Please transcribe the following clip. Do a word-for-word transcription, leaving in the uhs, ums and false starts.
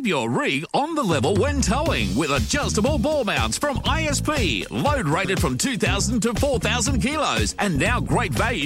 your rig on the level when towing with adjustable ball mounts from I S P. Load rated from two thousand to four thousand kilos, and now great value